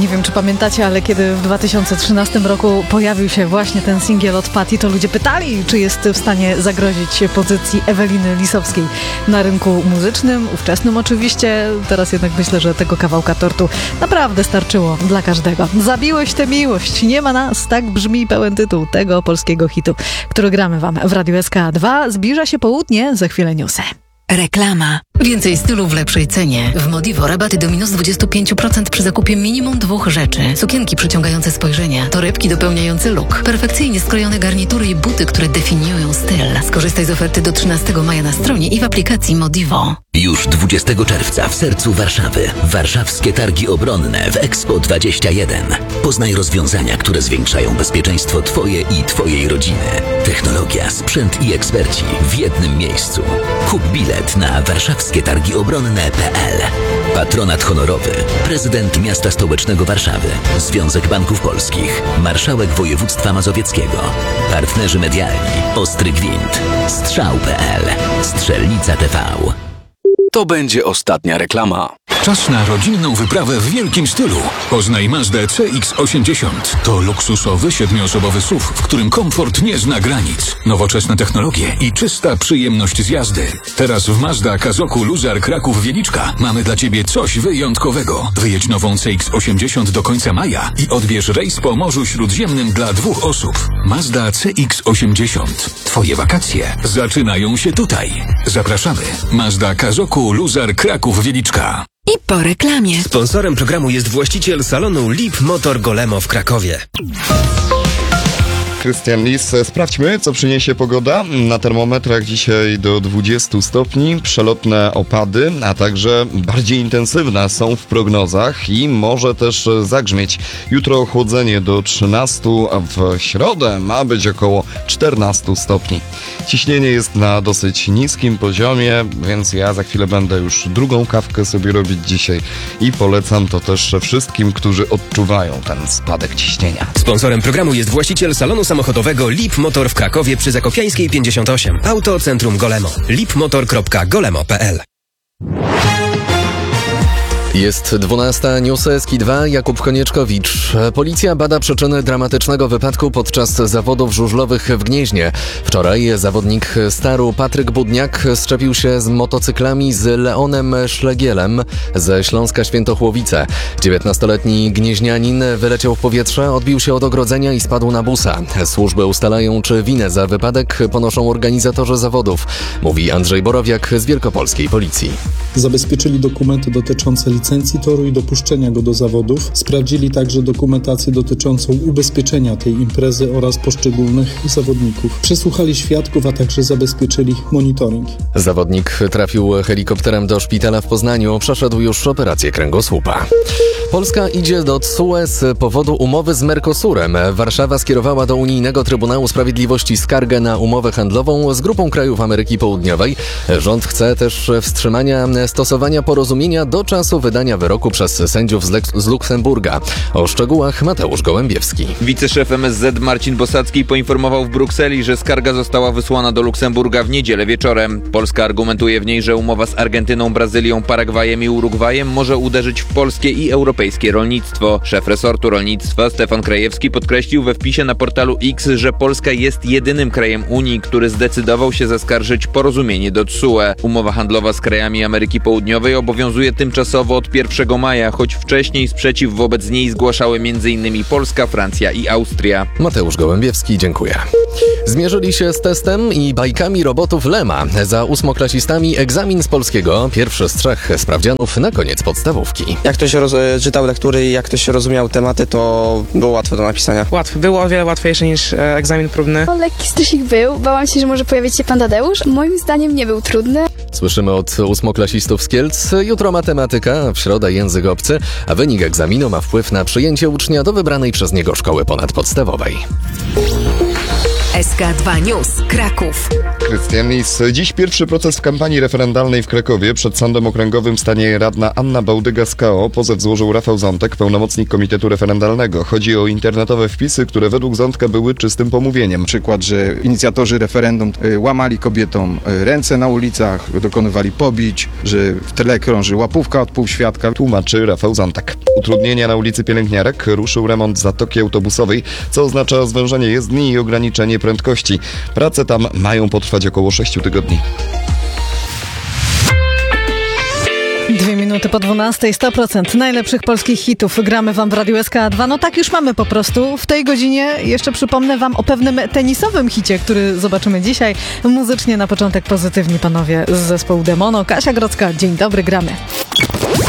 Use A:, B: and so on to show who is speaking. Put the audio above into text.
A: wiem, czy pamiętacie, ale kiedy w 2013 roku pojawił się właśnie ten singiel od Patty, to ludzie pytali, czy jest w stanie zagrozić pozycji Eweliny Lisowskiej na rynku muzycznym, ówczesnym oczywiście. Teraz jednak myślę, że tego kawałka tortu naprawdę starczyło dla każdego. Zabiłeś tę miłość, nie ma nas, tak brzmi pełen tytuł tego polskiego hitu, który gramy wam w Radiu SK2. Zbliża się południe, za chwilę newsy.
B: Reklama. Więcej stylu w lepszej cenie. W Modivo rabaty do minus 25% przy zakupie minimum 2 rzeczy. Sukienki przyciągające spojrzenia, torebki dopełniające look, perfekcyjnie skrojone garnitury i buty, które definiują styl. Skorzystaj z oferty do 13 maja na stronie i w aplikacji Modivo.
C: Już 20 czerwca w sercu Warszawy. Warszawskie Targi Obronne w Expo 21. Poznaj rozwiązania, które zwiększają bezpieczeństwo Twoje i Twojej rodziny. Technologia, sprzęt i eksperci w jednym miejscu. Kup bilet na warszawskietargiobronne.pl. Patronat honorowy. Prezydent Miasta Stołecznego Warszawy. Związek Banków Polskich. Marszałek Województwa Mazowieckiego. Partnerzy medialni. Ostry Gwint. Strzał.pl. Strzelnica TV.
D: To będzie ostatnia reklama.
E: Czas na rodzinną wyprawę w wielkim stylu. Poznaj Mazdę CX-80. To luksusowy 7-osobowy SUV, w którym komfort nie zna granic. Nowoczesne technologie i czysta przyjemność z jazdy. Teraz w Mazda Kazoku Luzar Kraków-Wieliczka mamy dla Ciebie coś wyjątkowego. Wyjedź nową CX-80 do końca maja i odbierz rejs po Morzu Śródziemnym dla 2 osób. Mazda CX-80. Twoje wakacje zaczynają się tutaj. Zapraszamy. Mazda Kazoku Luzar Kraków-Wieliczka.
B: I po reklamie.
F: Sponsorem programu jest właściciel salonu Lip Motor Golemo w Krakowie.
G: Krystian Lis. Sprawdźmy, co przyniesie pogoda. Na termometrach dzisiaj do 20 stopni, przelotne opady, a także bardziej intensywne są w prognozach i może też zagrzmieć. Jutro ochłodzenie do 13, a w środę ma być około 14 stopni. Ciśnienie jest na dosyć niskim poziomie, więc ja za chwilę będę już drugą kawkę sobie robić dzisiaj i polecam to też wszystkim, którzy odczuwają ten spadek ciśnienia.
F: Sponsorem programu jest właściciel salonu samochodowego Lip Motor w Krakowie przy Zakopiańskiej 58. Auto Centrum Golemo. lipmotor.golemo.pl.
H: Jest 12, News SK2, Jakub Konieczkowicz. Policja bada przyczyny dramatycznego wypadku podczas zawodów żużlowych w Gnieźnie. Wczoraj zawodnik Staru Patryk Budniak szczepił się z motocyklami z Leonem Szlegielem ze Śląska Świętochłowice. 19-letni gnieźnianin wyleciał w powietrze, odbił się od ogrodzenia i spadł na busa. Służby ustalają, czy winę za wypadek ponoszą organizatorzy zawodów, mówi Andrzej Borowiak z Wielkopolskiej Policji.
I: Zabezpieczyli dokumenty dotyczące licencji toru i dopuszczenia go do zawodów. Sprawdzili także dokumentację dotyczącą ubezpieczenia tej imprezy oraz poszczególnych zawodników. Przesłuchali świadków, a także zabezpieczyli monitoring.
H: Zawodnik trafił helikopterem do szpitala w Poznaniu. Przeszedł już operację kręgosłupa. Polska idzie do TSUE z powodu umowy z Mercosurem. Warszawa skierowała do Unijnego Trybunału Sprawiedliwości skargę na umowę handlową z grupą krajów Ameryki Południowej. Rząd chce też wstrzymania stosowania porozumienia do czasu wydania wyroku przez sędziów z Luksemburga. O szczegółach Mateusz Gołębiewski.
J: Wiceszef MSZ Marcin Bosacki poinformował w Brukseli, że skarga została wysłana do Luksemburga w niedzielę wieczorem. Polska argumentuje w niej, że umowa z Argentyną, Brazylią, Paragwajem i Urugwajem może uderzyć w polskie i europejskie rolnictwo. Szef resortu rolnictwa Stefan Krajewski podkreślił we wpisie na portalu X, że Polska jest jedynym krajem Unii, który zdecydował się zaskarżyć porozumienie do TSUE. Umowa handlowa z krajami Ameryki Południowej obowiązuje tymczasowo od 1 maja, choć wcześniej sprzeciw wobec niej zgłaszały m.in. Polska, Francja i Austria.
H: Mateusz Gołębiewski, dziękuję. Zmierzyli się z testem i bajkami robotów Lema. Za 8-klasistami egzamin z polskiego, pierwszy z 3 sprawdzianów na koniec podstawówki.
K: Jak ktoś czytał lektury i jak ktoś rozumiał tematy, to było łatwe do napisania.
L: Było o wiele łatwiejsze niż egzamin próbny.
M: Lekki stresik był. Bałam się, że może pojawić się pan Tadeusz. Moim zdaniem nie był trudny.
H: Słyszymy od 8-klasistów z Kielc. Jutro matematyka, w środę język obcy, a wynik egzaminu ma wpływ na przyjęcie ucznia do wybranej przez niego szkoły ponadpodstawowej.
N: SK2 News, Kraków.
G: Krystian Lis. Dziś pierwszy proces w kampanii referendalnej w Krakowie. Przed Sądem Okręgowym stanie radna Anna Bałdyga z KO. Pozew złożył Rafał Zątek, pełnomocnik Komitetu Referendalnego. Chodzi o internetowe wpisy, które według Zątka były czystym pomówieniem.
O: Przykład, że inicjatorzy referendum łamali kobietom ręce na ulicach, dokonywali pobić, że w tle krąży łapówka od półświadka.
G: Tłumaczy Rafał Zątek. Utrudnienia na ulicy Pielęgniarek. Ruszył remont zatoki autobusowej, co oznacza zwężenie jezdni i ograniczenie prędkości. Prace tam mają potrwać około 6 tygodni.
A: 2 minuty po 12, 100% najlepszych polskich hitów gramy wam w Radiu SK2. No tak już mamy po prostu. W tej godzinie jeszcze przypomnę wam o pewnym tenisowym hicie, który zobaczymy dzisiaj. Muzycznie na początek pozytywni panowie z zespołu Demono. Kasia Grodzka, dzień dobry, gramy.